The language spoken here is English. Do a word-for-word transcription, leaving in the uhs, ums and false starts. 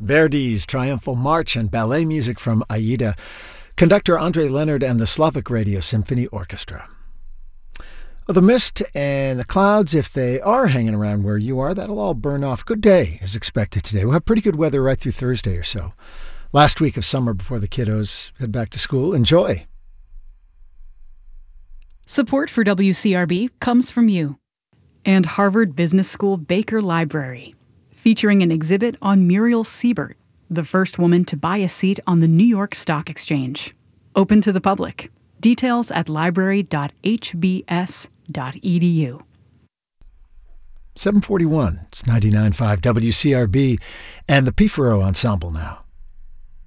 Verdi's Triumphal March and ballet music from Aida, conductor Andre Leonard and the Slovak Radio Symphony Orchestra. Well, the mist and the clouds, if they are hanging around where you are, that'll all burn off. Good day is expected today. We'll have pretty good weather right through Thursday or so. Last week of summer before the kiddos head back to school. Enjoy. Support for W C R B comes from you and Harvard Business School Baker Library, featuring an exhibit on Muriel Siebert, the first woman to buy a seat on the New York Stock Exchange. Open to the public. Details at library dot h b s dot e d u. seven forty-one, it's ninety-nine point five W C R B and the Pifaro Ensemble now.